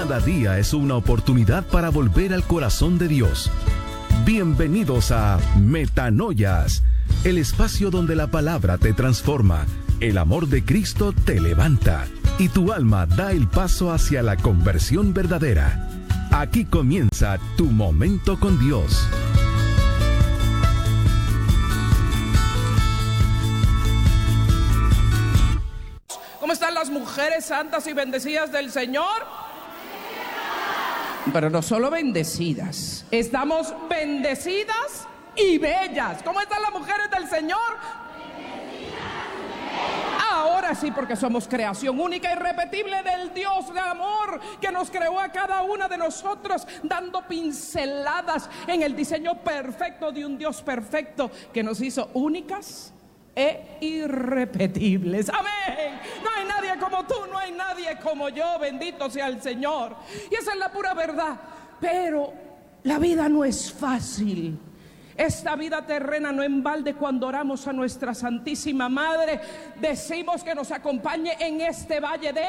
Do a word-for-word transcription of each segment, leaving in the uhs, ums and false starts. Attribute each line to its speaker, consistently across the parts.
Speaker 1: Cada día es una oportunidad para volver al corazón de Dios. Bienvenidos a Metanoias, el espacio donde la palabra te transforma, el amor de Cristo te levanta y tu alma da el paso hacia la conversión verdadera. Aquí comienza tu momento con Dios.
Speaker 2: ¿Cómo están las mujeres santas y bendecidas del Señor? Pero no solo bendecidas, estamos bendecidas y bellas. ¿Cómo están las mujeres del Señor? Ahora sí, porque somos creación única e irrepetible del Dios de amor que nos creó a cada una de nosotros, dando pinceladas en el diseño perfecto de un Dios perfecto que nos hizo únicas e irrepetibles. Amén. No hay nadie como tú, no hay nadie como yo. Bendito sea el Señor. Y esa es la pura verdad. Pero la vida no es fácil. Esta vida terrena, no en balde, cuando oramos a nuestra Santísima Madre, decimos que nos acompañe en este valle de...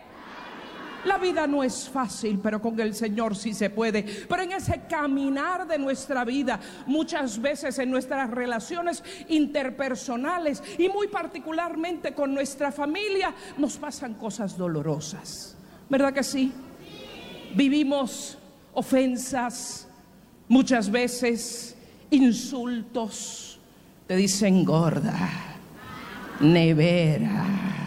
Speaker 2: La vida no es fácil, pero con el Señor sí se puede. Pero en ese caminar de nuestra vida, muchas veces en nuestras relaciones interpersonales y muy particularmente con nuestra familia, nos pasan cosas dolorosas. ¿Verdad que sí? Vivimos ofensas, muchas veces insultos. Te dicen gorda, nevera,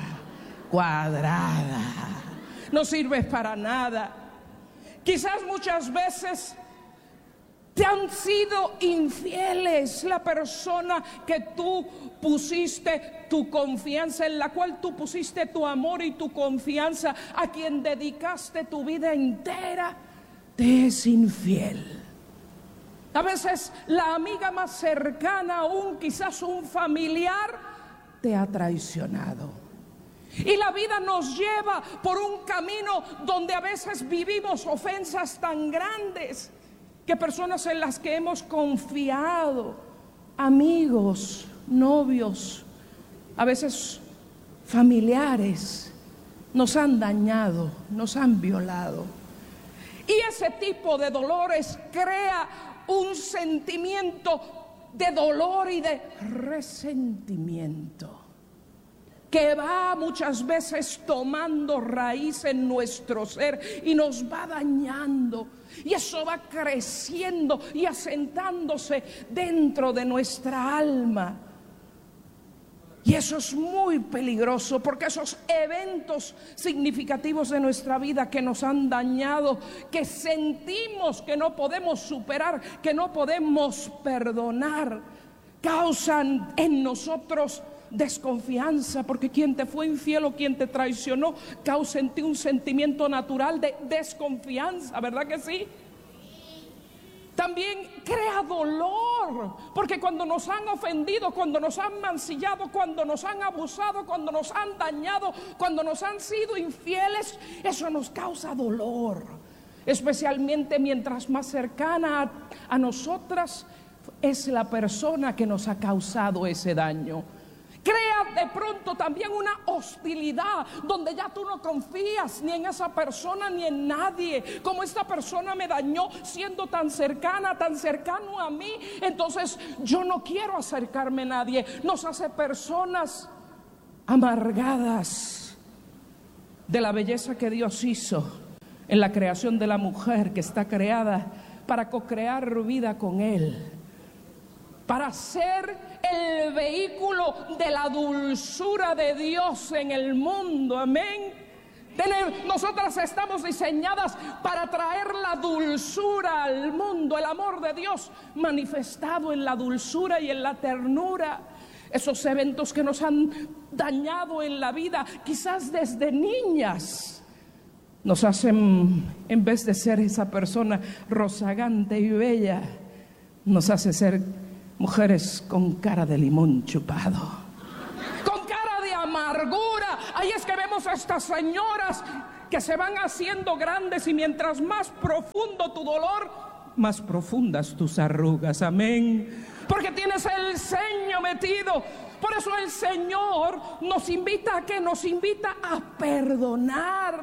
Speaker 2: cuadrada, no sirves para nada. Quizás muchas veces te han sido infieles la persona que tú pusiste tu confianza, en la cual tú pusiste tu amor y tu confianza, a quien dedicaste tu vida entera, te es infiel. A veces la amiga más cercana, aún quizás un familiar, te ha traicionado. Y la vida nos lleva por un camino donde a veces vivimos ofensas tan grandes que personas en las que hemos confiado, amigos, novios, a veces familiares, nos han dañado, nos han violado. Y ese tipo de dolores crea un sentimiento de dolor y de resentimiento que va muchas veces tomando raíz en nuestro ser y nos va dañando. Y eso va creciendo y asentándose dentro de nuestra alma. Y eso es muy peligroso, porque esos eventos significativos de nuestra vida que nos han dañado, que sentimos que no podemos superar, que no podemos perdonar, causan en nosotros desconfianza, porque quien te fue infiel o quien te traicionó causa en ti un sentimiento natural de desconfianza, ¿verdad que sí? También crea dolor, porque cuando nos han ofendido, cuando nos han mancillado, cuando nos han abusado, cuando nos han dañado, cuando nos han sido infieles, eso nos causa dolor, especialmente mientras más cercana a, a nosotras es la persona que nos ha causado ese daño. Crea de pronto también una hostilidad donde ya tú no confías ni en esa persona ni en nadie. Como esta persona me dañó siendo tan cercana, tan cercano a mí, entonces yo no quiero acercarme a nadie. Nos hace personas amargadas de la belleza que Dios hizo en la creación de la mujer, que está creada para co-crear vida con Él, para ser el vehículo de la dulzura de Dios en el mundo. Amén. Nosotras estamos diseñadas para traer la dulzura al mundo, el amor de Dios manifestado en la dulzura y en la ternura. Esos eventos que nos han dañado en la vida, quizás desde niñas, nos hacen, en vez de ser esa persona rozagante y bella, nos hace ser mujeres con cara de limón chupado, con cara de amargura. Ahí es que vemos a estas señoras que se van haciendo grandes, y mientras más profundo tu dolor, más profundas tus arrugas. Amén. Porque tienes el ceño metido. Por eso el Señor nos invita a que nos invita a perdonar.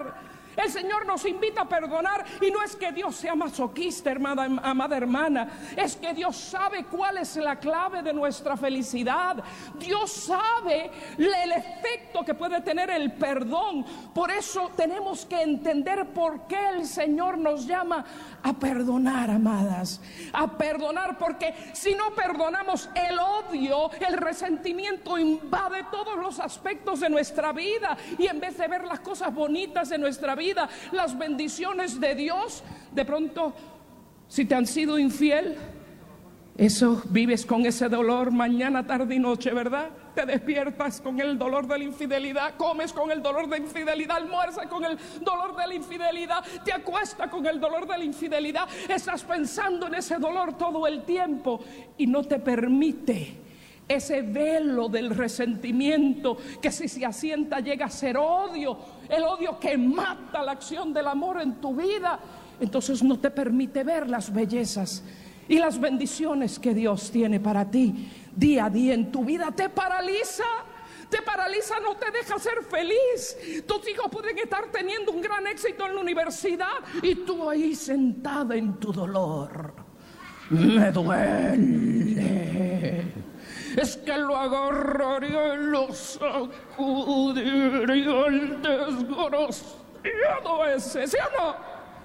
Speaker 2: El Señor nos invita a perdonar, y no es que Dios sea masoquista, hermana, amada hermana, es que Dios sabe cuál es la clave de nuestra felicidad. Dios sabe el efecto que puede tener el perdón. Por eso tenemos que entender por qué el Señor nos llama a perdonar, amadas, a perdonar, porque si no perdonamos, el odio, el resentimiento invade todos los aspectos de nuestra vida, y en vez de ver las cosas bonitas de nuestra vida, las bendiciones de Dios, de pronto, si te han sido infiel, eso, vives con ese dolor mañana, tarde y noche, ¿verdad? Te despiertas con el dolor de la infidelidad, comes con el dolor de la infidelidad, almuerzas con el dolor de la infidelidad, te acuestas con el dolor de la infidelidad, estás pensando en ese dolor todo el tiempo, y no te permite ese velo del resentimiento, que si se asienta llega a ser odio, el odio que mata la acción del amor en tu vida. Entonces no te permite ver las bellezas y las bendiciones que Dios tiene para ti día a día en tu vida. Te paraliza, te paraliza, no te deja ser feliz. Tus hijos pueden estar teniendo un gran éxito en la universidad y tú ahí sentada en tu dolor. Me duele. Es que lo agarraría y lo sacudiría el desgraciado ese, ¿sí o no?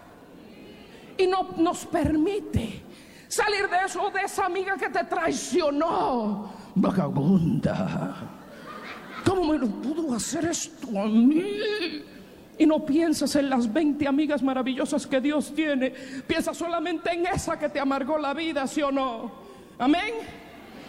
Speaker 2: Y no nos permite salir de eso, de esa amiga que te traicionó. Vagabunda, ¿cómo me lo pudo hacer esto a mí? Y no piensas en las veinte amigas maravillosas que Dios tiene. Piensas solamente en esa que te amargó la vida, ¿sí o no? Amén.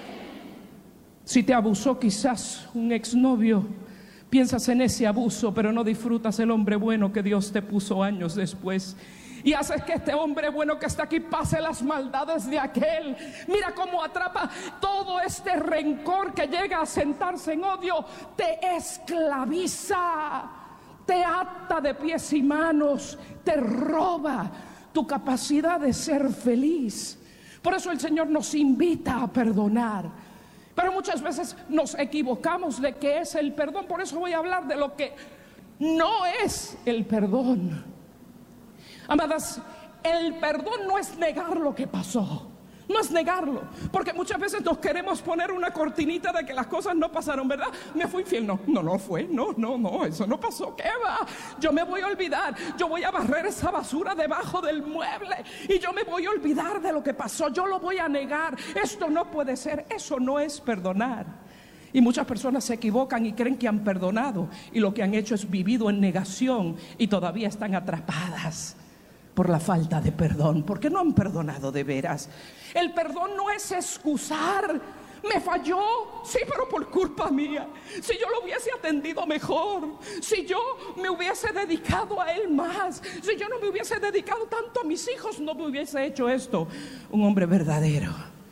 Speaker 2: Si te abusó quizás un exnovio, piensas en ese abuso, pero no disfrutas el hombre bueno que Dios te puso años después. Y haces que este hombre bueno que está aquí pase las maldades de aquel. Mira cómo atrapa todo este rencor que llega a sentarse en odio. Te esclaviza, te ata de pies y manos, te roba tu capacidad de ser feliz. Por eso el Señor nos invita a perdonar. Pero muchas veces nos equivocamos de qué es el perdón. Por eso voy a hablar de lo que no es el perdón. Amadas, el perdón no es negar lo que pasó. No es negarlo, porque muchas veces nos queremos poner una cortinita de que las cosas no pasaron, ¿verdad? Me fui infiel, no, no, no fue, no, no, no, eso no pasó, ¿qué va? Yo me voy a olvidar, yo voy a barrer esa basura debajo del mueble y yo me voy a olvidar de lo que pasó, yo lo voy a negar, esto no puede ser, eso no es perdonar. Y muchas personas se equivocan y creen que han perdonado, y lo que han hecho es vivido en negación y todavía están atrapadas por la falta de perdón, porque no han perdonado de veras. El perdón no es excusar. Me falló, sí, pero por culpa mía. Si yo lo hubiese atendido mejor, si yo me hubiese dedicado a él más, si yo no me hubiese dedicado tanto a mis hijos, no me hubiese hecho esto. Un hombre verdadero,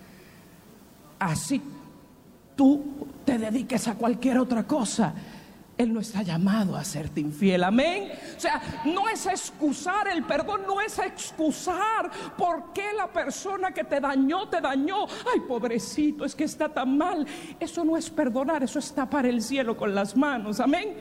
Speaker 2: así tú te dediques a cualquier otra cosa, él no está llamado a hacerte infiel, amén. O sea, no es excusar, el perdón no es excusar por qué la persona que te dañó, te dañó. Ay, pobrecito, es que está tan mal. Eso no es perdonar, eso es tapar el cielo con las manos, amén.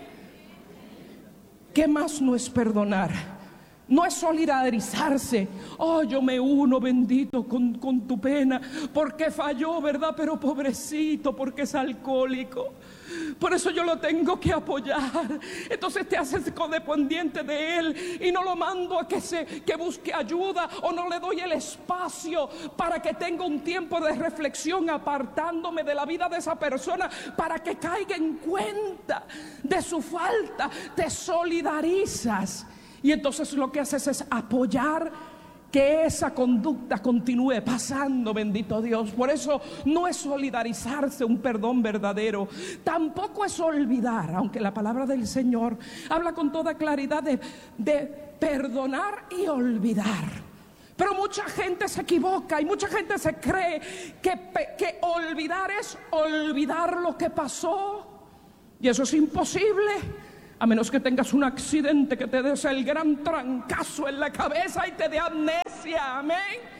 Speaker 2: ¿Qué más no es perdonar? No es solidarizarse. Oh, yo me uno, bendito, con, con tu pena, porque falló, ¿verdad? Pero pobrecito, porque es alcohólico, por eso yo lo tengo que apoyar. Entonces te haces codependiente de él y no lo mando a que, se, que busque ayuda, o no le doy el espacio para que tenga un tiempo de reflexión, apartándome de la vida de esa persona para que caiga en cuenta de su falta. Te solidarizas y entonces lo que haces es apoyar que esa conducta continúe pasando, bendito Dios. Por eso no es solidarizarse un perdón verdadero. Tampoco es olvidar, aunque la palabra del Señor habla con toda claridad de, de perdonar y olvidar. Pero mucha gente se equivoca y mucha gente se cree que, que olvidar es olvidar lo que pasó. Y eso es imposible. A menos que tengas un accidente que te des el gran trancazo en la cabeza y te dé amnesia, amén.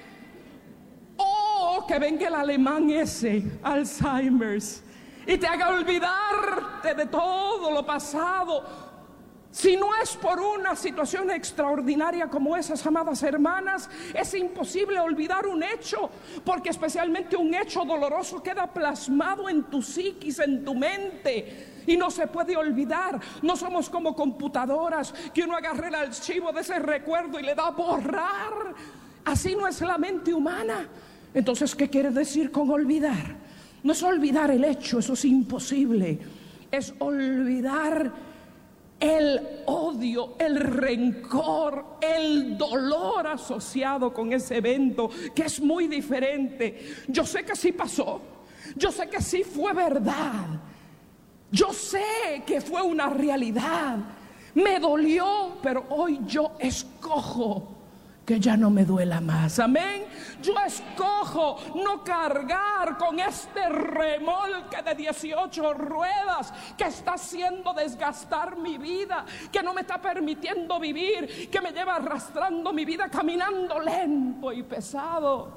Speaker 2: O que venga el alemán ese, Alzheimer's, y te haga olvidarte de todo lo pasado. Si no es por una situación extraordinaria como esas, amadas hermanas, es imposible olvidar un hecho, porque especialmente un hecho doloroso queda plasmado en tu psiquis, en tu mente, y no se puede olvidar. No somos como computadoras que uno agarra el archivo de ese recuerdo y le da a borrar. Así no es la mente humana. Entonces, ¿qué quiere decir con olvidar? No es olvidar el hecho, eso es imposible. Es olvidar el odio, el rencor, el dolor asociado con ese evento, que es muy diferente. Yo sé que sí pasó, yo sé que sí fue verdad, yo sé que fue una realidad, me dolió, pero hoy yo escojo que ya no me duela más. Amén. Yo escojo no cargar con este remolque de dieciocho ruedas que está haciendo desgastar mi vida, que no me está permitiendo vivir, que me lleva arrastrando mi vida, caminando lento y pesado.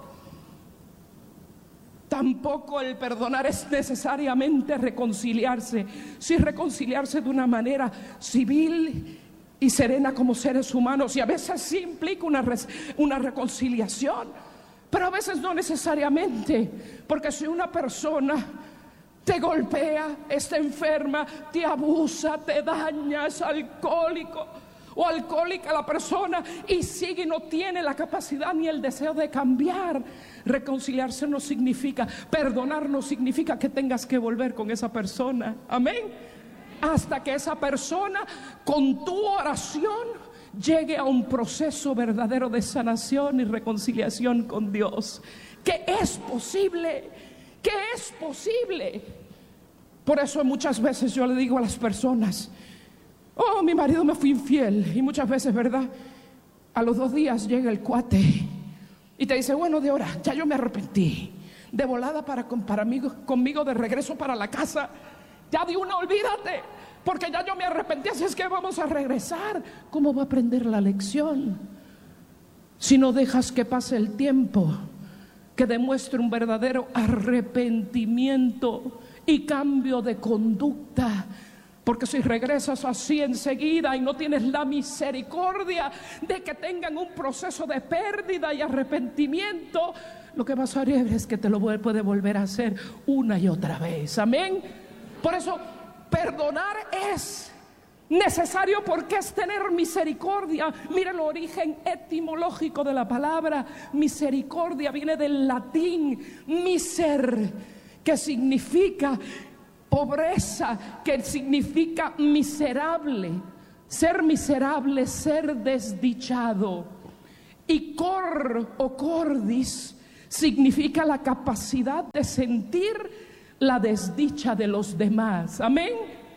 Speaker 2: Tampoco el perdonar es necesariamente reconciliarse, sí reconciliarse de una manera civil y serena como seres humanos, y a veces sí implica una, res, una reconciliación, pero a veces no necesariamente, porque si una persona te golpea, está enferma, te abusa, te daña, es alcohólico o alcohólica la persona y sigue y no tiene la capacidad ni el deseo de cambiar, reconciliarse no significa, perdonar no significa que tengas que volver con esa persona. Amén. Hasta que esa persona con tu oración llegue a un proceso verdadero de sanación y reconciliación con Dios. Que es posible, que es posible. Por eso muchas veces yo le digo a las personas: oh, mi marido me fue infiel. Y muchas veces, ¿verdad?, a los dos días llega el cuate y te dice: bueno, de ahora ya yo me arrepentí, de volada para, para mí, conmigo de regreso para la casa. Ya de una olvídate, porque ya yo me arrepentí, así es que vamos a regresar. ¿Cómo va a aprender la lección si no dejas que pase el tiempo, que demuestre un verdadero arrepentimiento y cambio de conducta? Porque si regresas así enseguida y no tienes la misericordia de que tengan un proceso de pérdida y arrepentimiento, lo que vas a hacer es que te lo puede volver a hacer una y otra vez. Amén. Por eso perdonar es necesario, porque es tener misericordia. Mira el origen etimológico de la palabra misericordia, viene del latín miser, que significa pobreza, que significa miserable. Ser miserable, ser desdichado. Y cor o cordis significa la capacidad de sentir la desdicha de los demás. Amén.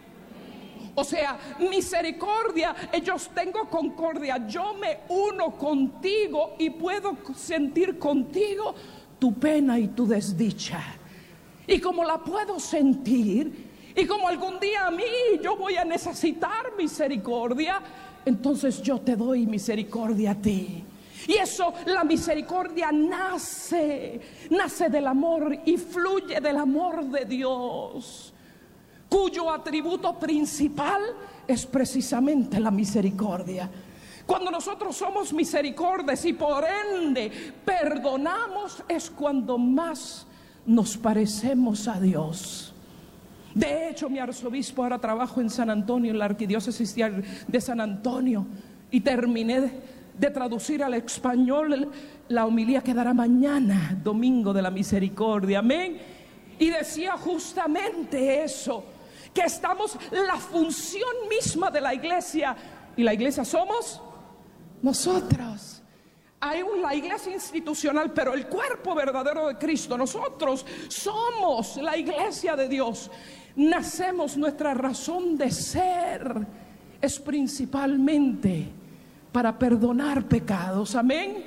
Speaker 2: O sea, misericordia, yo tengo concordia, yo me uno contigo y puedo sentir contigo tu pena y tu desdicha. Y como la puedo sentir, y como algún día a mí yo voy a necesitar misericordia, entonces yo te doy misericordia a ti. Y eso, la misericordia nace, nace del amor y fluye del amor de Dios, cuyo atributo principal es precisamente la misericordia. Cuando nosotros somos misericordias y por ende perdonamos, es cuando más nos parecemos a Dios. De hecho, mi arzobispo, ahora trabajo en San Antonio, en la arquidiócesis de San Antonio, y terminé de de traducir al español la homilía que dará mañana, Domingo de la Misericordia. Amén. Y decía justamente eso, que estamos, la función misma de la iglesia, y la iglesia somos nosotros. Hay una iglesia institucional, pero el cuerpo verdadero de Cristo, nosotros somos la iglesia de Dios. Nacemos, nuestra razón de ser es principalmente para perdonar pecados. Amén.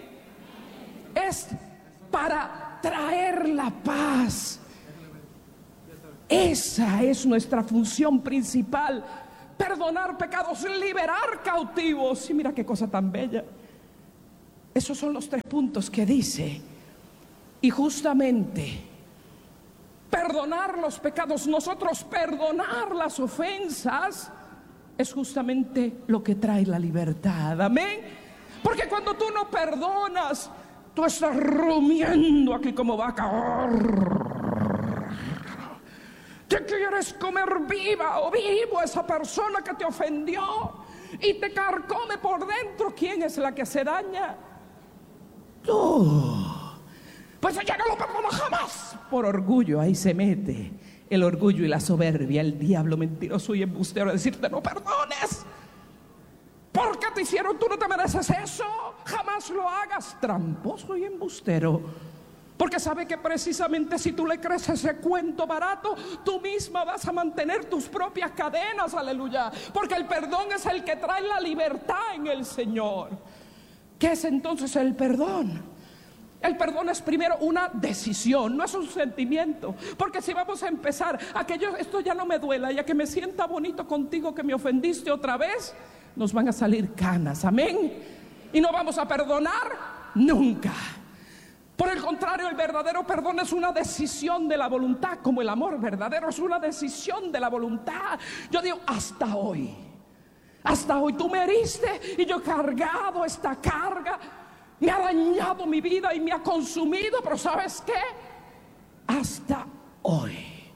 Speaker 2: Es para traer la paz. Esa es nuestra función principal: perdonar pecados, liberar cautivos. Y mira qué cosa tan bella. Esos son los tres puntos que dice. Y justamente perdonar los pecados, nosotros perdonar las ofensas, es justamente lo que trae la libertad. Amén. Porque cuando tú no perdonas, tú estás rumiando aquí como vaca. ¿Qué quieres comer viva o vivo a esa persona que te ofendió y te carcome por dentro? ¿Quién es la que se daña? Tú. Pues ella no lo perdona jamás. Por orgullo ahí se mete el orgullo y la soberbia, el diablo mentiroso y embustero a decirte no perdones. ¿Por qué te hicieron? Tú no te mereces eso. Jamás lo hagas. Tramposo y embustero. Porque sabe que precisamente si tú le crees ese cuento barato, tú misma vas a mantener tus propias cadenas, aleluya. Porque el perdón es el que trae la libertad en el Señor. ¿Qué es entonces el perdón? El perdón es primero una decisión, no es un sentimiento. Porque si vamos a empezar a que yo, esto ya no me duela, ya que me sienta bonito contigo que me ofendiste otra vez, nos van a salir canas, amén. Y no vamos a perdonar nunca. Por el contrario, el verdadero perdón es una decisión de la voluntad, como el amor verdadero es una decisión de la voluntad. Yo digo, hasta hoy, hasta hoy tú me heriste y yo he cargado esta carga, me ha dañado mi vida y me ha consumido, pero ¿sabes qué? Hasta hoy,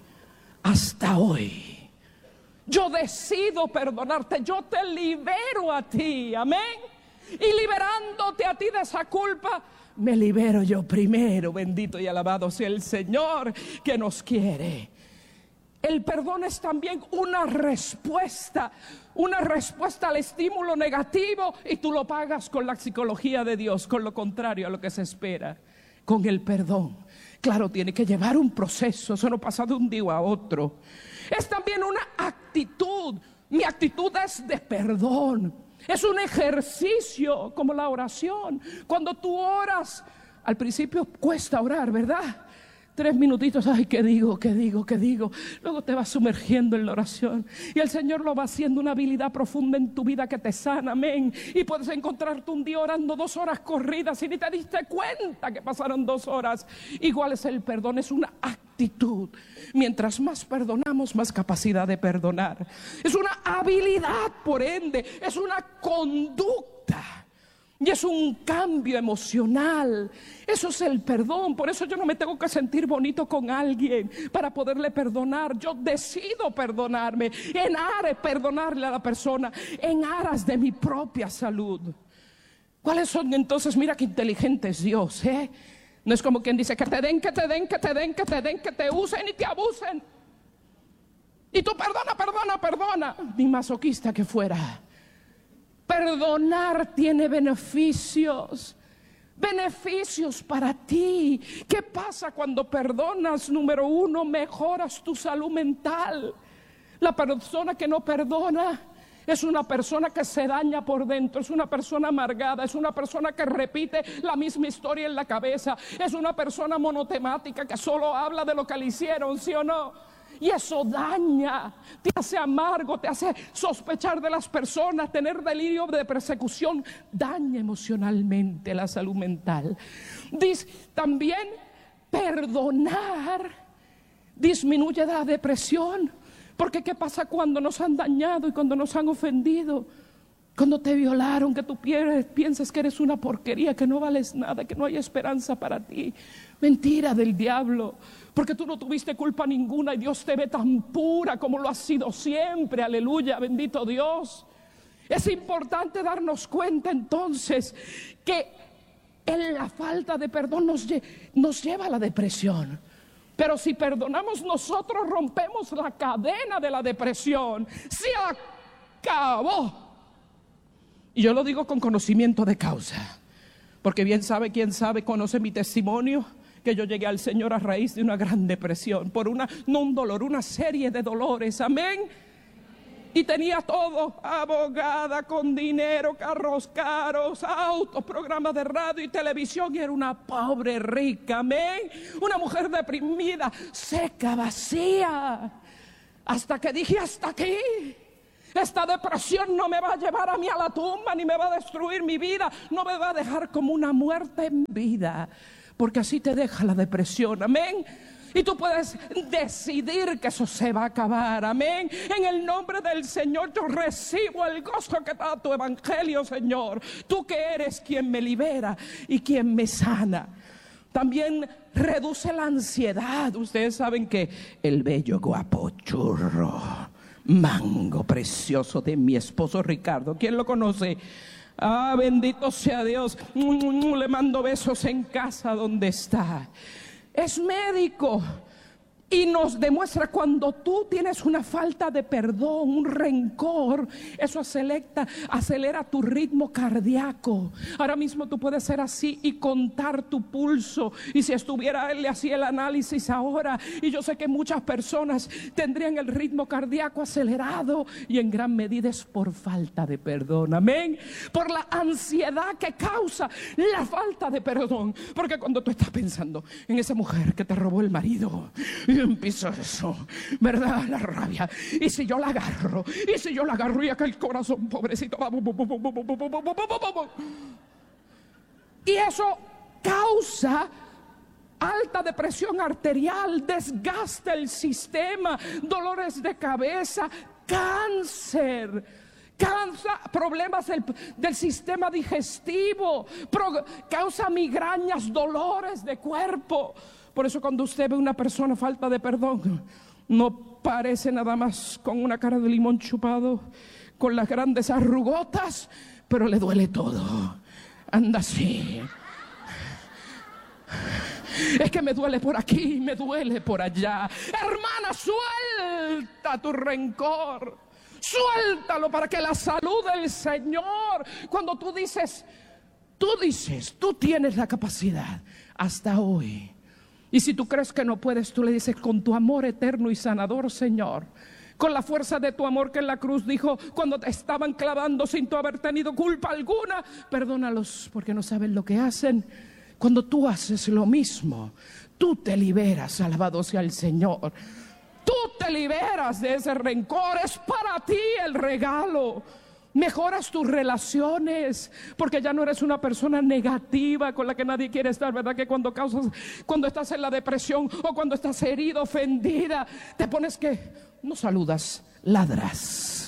Speaker 2: hasta hoy, yo decido perdonarte, yo te libero a ti, amén. Y liberándote a ti de esa culpa, me libero yo primero. Bendito y alabado sea el Señor que nos quiere. El perdón es también una respuesta, una respuesta al estímulo negativo, y tú lo pagas con la psicología de Dios, con lo contrario a lo que se espera. Con el perdón, claro, tiene que llevar un proceso, eso no pasa de un día a otro. Es también una actitud. Mi actitud es de perdón. Es un ejercicio como la oración. Cuando tú oras, al principio cuesta orar, ¿verdad? Tres minutitos, ay, ¿qué digo? ¿Qué digo? ¿Qué digo? Luego te vas sumergiendo en la oración y el Señor lo va haciendo una habilidad profunda en tu vida que te sana, amén. Y puedes encontrarte un día orando dos horas corridas y ni te diste cuenta que pasaron dos horas. Igual es el perdón, es una actitud. Mientras más perdonamos, más capacidad de perdonar. Es una habilidad, por ende, es una conducta. Y es un cambio emocional. Eso es el perdón. Por eso yo no me tengo que sentir bonito con alguien para poderle perdonar. Yo decido perdonarme, en aras de perdonarle a la persona, en aras de mi propia salud. ¿Cuáles son entonces? Mira qué inteligente es Dios, ¿eh? No es como quien dice que te den, que te den, que te den, que te den, que te usen y te abusen. Y tú perdona, perdona, perdona. Ni masoquista que fuera. Perdonar tiene beneficios, beneficios para ti. ¿Qué pasa cuando perdonas? Número uno, mejoras tu salud mental. La persona que no perdona es una persona que se daña por dentro, es una persona amargada, es una persona que repite la misma historia en la cabeza, es una persona monotemática que solo habla de lo que le hicieron, ¿sí o no? Y eso daña, te hace amargo, te hace sospechar de las personas, tener delirio de persecución, daña emocionalmente la salud mental. Dice, también perdonar disminuye la depresión, porque ¿qué pasa cuando nos han dañado y cuando nos han ofendido? Cuando te violaron, que tú piensas que eres una porquería, que no vales nada, que no hay esperanza para ti. Mentira del diablo, porque tú no tuviste culpa ninguna y Dios te ve tan pura como lo has sido siempre. Aleluya, bendito Dios. Es importante darnos cuenta entonces que en la falta de perdón nos, nos lleva a la depresión. Pero si perdonamos, nosotros rompemos la cadena de la depresión. Se acabó. Y yo lo digo con conocimiento de causa, porque bien sabe, quien sabe, conoce mi testimonio, que yo llegué al Señor a raíz de una gran depresión, por una, no un dolor, una serie de dolores, amén. Y tenía todo, abogada, con dinero, carros caros, autos, programas de radio y televisión, y era una pobre rica, amén. Una mujer deprimida, seca, vacía, hasta que dije, hasta aquí. Esta depresión no me va a llevar a mí a la tumba, ni me va a destruir mi vida, no me va a dejar como una muerte en vida, porque así te deja la depresión, amén. Y tú puedes decidir que eso se va a acabar. Amén. En el nombre del Señor yo recibo el gozo que da tu evangelio, Señor. Tú que eres quien me libera y quien me sana. También reduce la ansiedad. Ustedes saben que el bello guapo churro, mango precioso de mi esposo Ricardo, ¿quién lo conoce? Ah, bendito sea Dios. Le mando besos en casa donde está. Es médico y nos demuestra cuando tú tienes una falta de perdón, un rencor, eso acelera, acelera tu ritmo cardíaco. Ahora mismo tú puedes ser así y contar tu pulso. Y si estuviera él, le hacía el análisis ahora. Y yo sé que muchas personas tendrían el ritmo cardíaco acelerado. Y en gran medida es por falta de perdón. Amén. Por la ansiedad que causa la falta de perdón. Porque cuando tú estás pensando en esa mujer que te robó el marido, y empieza eso, ¿verdad? La rabia. Y si yo la agarro, y si yo la agarro y acá el corazón, pobrecito. Y eso causa alta depresión arterial, desgasta el sistema, dolores de cabeza, cáncer. Causa problemas del, del sistema digestivo, pro, causa migrañas, dolores de cuerpo. Por eso cuando usted ve a una persona falta de perdón, no parece nada más con una cara de limón chupado, con las grandes arrugotas, pero le duele todo. Anda así. Es que me duele por aquí, me duele por allá. Hermana, suelta tu rencor. Suéltalo para que la salud del Señor, cuando tú dices, tú dices, tú tienes la capacidad hasta hoy. Y si tú crees que no puedes, tú le dices, con tu amor eterno y sanador, Señor, con la fuerza de tu amor que en la cruz dijo, cuando te estaban clavando sin tú haber tenido culpa alguna, perdónalos porque no saben lo que hacen. Cuando tú haces lo mismo, tú te liberas, alabado sea el Señor. Tú te liberas de ese rencor, es para ti el regalo. Mejoras tus relaciones, porque ya no eres una persona negativa con la que nadie quiere estar, ¿verdad? Que cuando causas, cuando estás en la depresión o cuando estás herida, ofendida, te pones que no saludas, ladras.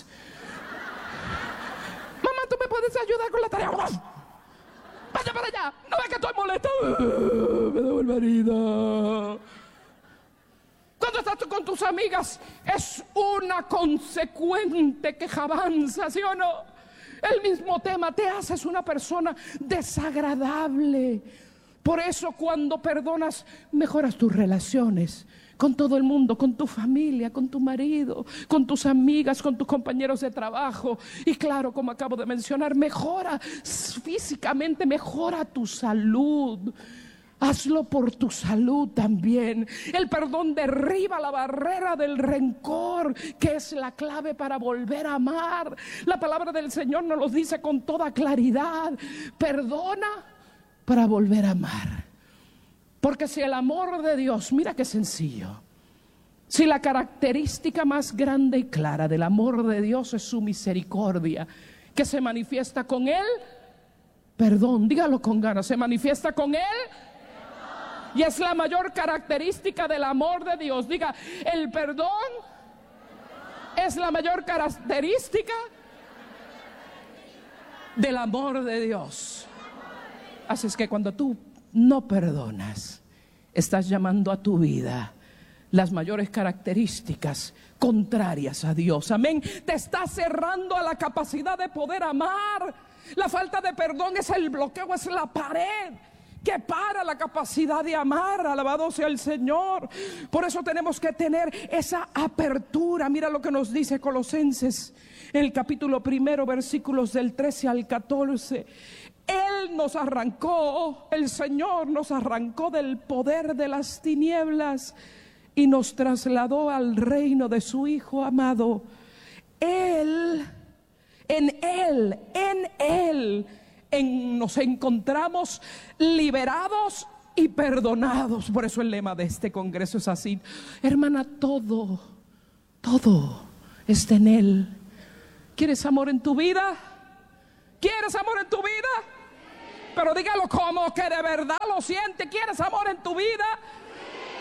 Speaker 2: Mamá, ¿tú me puedes ayudar con la tarea? Vaya para allá, no ves que estoy molesta. Me debo el marido. Cuando estás con tus amigas es una consecuente quejabanza, ¿sí o no? El mismo tema, te haces una persona desagradable. Por eso cuando perdonas, mejoras tus relaciones con todo el mundo, con tu familia, con tu marido, con tus amigas, con tus compañeros de trabajo. Y claro, como acabo de mencionar, mejora físicamente, mejora tu salud. Hazlo por tu salud también. El perdón derriba la barrera del rencor, que es la clave para volver a amar. La palabra del Señor nos lo dice con toda claridad. Perdona para volver a amar. Porque si el amor de Dios, mira qué sencillo, si la característica más grande y clara del amor de Dios es su misericordia, que se manifiesta con Él, perdón, dígalo con ganas, se manifiesta con Él. Y es la mayor característica del amor de Dios. Diga, el perdón es la mayor característica del amor de Dios. Así es que cuando tú no perdonas, estás llamando a tu vida las mayores características contrarias a Dios. Amén. Te estás cerrando a la capacidad de poder amar. La falta de perdón es el bloqueo, es la pared que para la capacidad de amar. Alabado sea el Señor. Por eso tenemos que tener esa apertura. Mira lo que nos dice Colosenses, en el capítulo primero, versículos del trece al catorce. Él nos arrancó, el Señor nos arrancó del poder de las tinieblas y nos trasladó al reino de su Hijo amado. Él, en Él, en Él En, nos encontramos liberados y perdonados. Por eso el lema de este congreso es así: hermana, todo, todo está en Él. ¿Quieres amor en tu vida? ¿Quieres amor en tu vida? Pero dígalo como que de verdad lo siente. ¿Quieres amor en tu vida?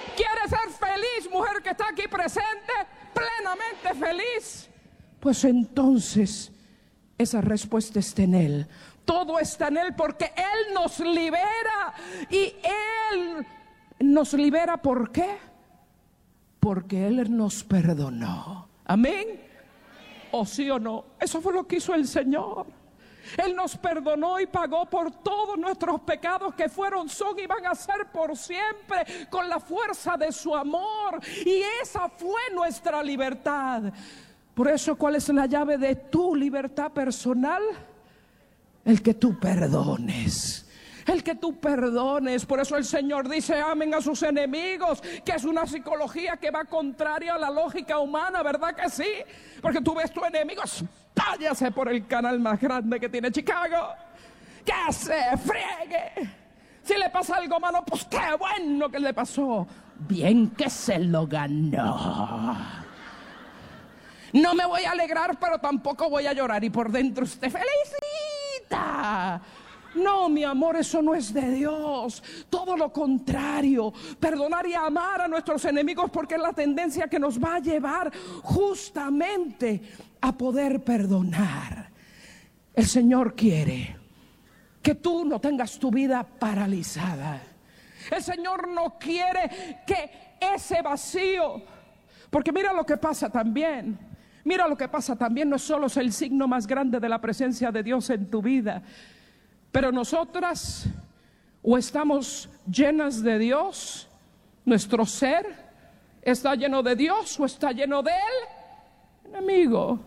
Speaker 2: ¿Quiere ser feliz, mujer que está aquí presente? Plenamente feliz. Pues entonces esa respuesta está en Él. Todo está en Él, porque Él nos libera. Y Él nos libera, ¿por qué? Porque Él nos perdonó. Amén. ¿O sí o no? Eso fue lo que hizo el Señor. Él nos perdonó y pagó por todos nuestros pecados, que fueron, son y van a ser por siempre, con la fuerza de su amor. Y esa fue nuestra libertad. Por eso, ¿cuál es la llave de tu libertad personal? El que tú perdones. El que tú perdones. Por eso el Señor dice: amen a sus enemigos, que es una psicología que va contraria a la lógica humana, ¿verdad que sí? Porque tú ves tu enemigo, váyase por el canal más grande que tiene Chicago, que se friegue. Si le pasa algo malo, pues qué bueno que le pasó. Bien que se lo ganó. No me voy a alegrar, pero tampoco voy a llorar. Y por dentro usted felicita. No, mi amor, eso no es de Dios. Todo lo contrario. Perdonar y amar a nuestros enemigos, porque es la tendencia que nos va a llevar justamente a poder perdonar. El Señor quiere que tú no tengas tu vida paralizada. El Señor no quiere que ese vacío, porque mira lo que pasa también. Mira lo que pasa también. No solo es el signo más grande de la presencia de Dios en tu vida, pero nosotras o estamos llenas de Dios, nuestro ser está lleno de Dios, o está lleno de Él, enemigo.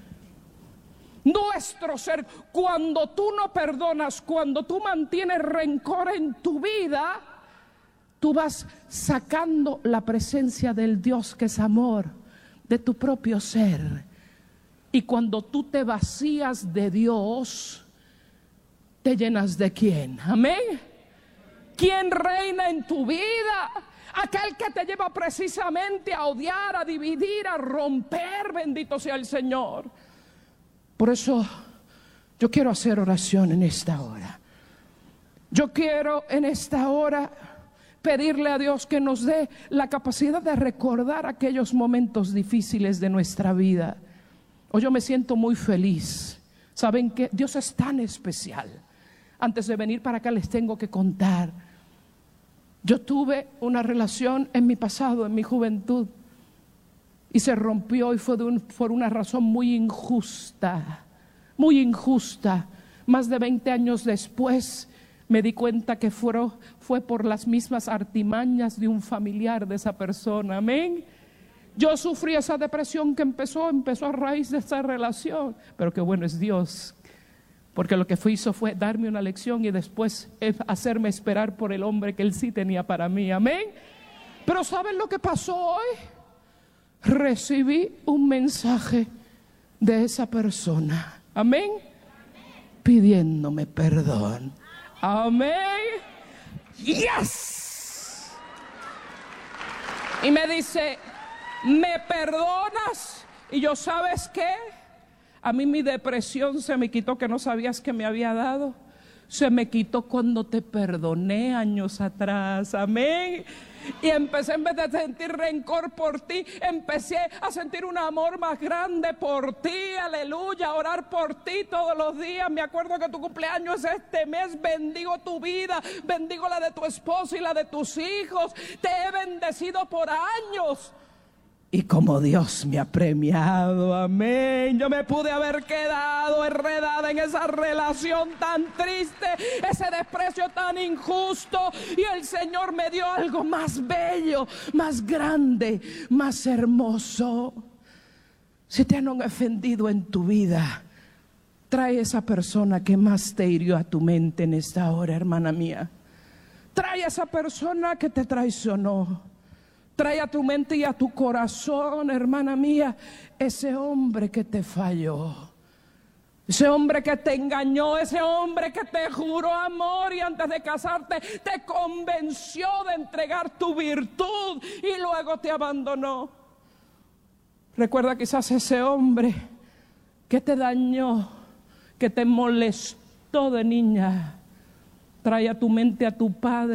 Speaker 2: Nuestro ser, cuando tú no perdonas, cuando tú mantienes rencor en tu vida, tú vas sacando la presencia del Dios que es amor de tu propio ser. Y cuando tú te vacías de Dios, ¿te llenas de quién? Amén. ¿Quién reina en tu vida? Aquel que te lleva precisamente a odiar, a dividir, a romper. Bendito sea el Señor. Por eso yo quiero hacer oración en esta hora. Yo quiero en esta hora pedirle a Dios que nos dé la capacidad de recordar aquellos momentos difíciles de nuestra vida. Hoy yo me siento muy feliz. ¿Saben qué? Dios es tan especial. Antes de venir para acá les tengo que contar. Yo tuve una relación en mi pasado, en mi juventud, y se rompió, y fue de un, por una razón muy injusta, muy injusta. Más de veinte años después me di cuenta que fue, fue por las mismas artimañas de un familiar de esa persona. Amén. Yo sufrí esa depresión que empezó, empezó a raíz de esa relación. Pero qué bueno es Dios, porque lo que hizo fue darme una lección y después hacerme esperar por el hombre que Él sí tenía para mí. Amén. Pero ¿saben lo que pasó hoy? Recibí un mensaje de esa persona. Amén. Pidiéndome perdón. Amén. Yes. Y me dice: ¿me perdonas? Y yo, ¿sabes qué? A mí mi depresión se me quitó, que no sabías que me había dado. Se me quitó cuando te perdoné años atrás. Amén. Y empecé, en vez de sentir rencor por ti, empecé a sentir un amor más grande por ti. Aleluya, a orar por ti todos los días. Me acuerdo que tu cumpleaños es este mes. Bendigo tu vida, bendigo la de tu esposo y la de tus hijos. Te he bendecido por años. Y como Dios me ha premiado, amén. Yo me pude haber quedado enredada en esa relación tan triste, ese desprecio tan injusto, y el Señor me dio algo más bello, más grande, más hermoso. Si te han ofendido en tu vida, trae esa persona que más te hirió a tu mente en esta hora, hermana mía. Trae a esa persona que te traicionó. Trae a tu mente y a tu corazón, hermana mía, ese hombre que te falló, ese hombre que te engañó, ese hombre que te juró amor y antes de casarte te convenció de entregar tu virtud y luego te abandonó. Recuerda quizás ese hombre que te dañó, que te molestó de niña. Trae a tu mente a tu padre.